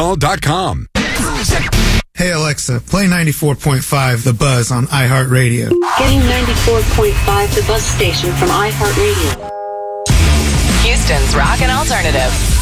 rollcall.com. Hey Alexa, play 94.5 The Buzz on iHeartRadio. Getting 94.5 The Buzz station from iHeartRadio. Houston's Rock and Alternative.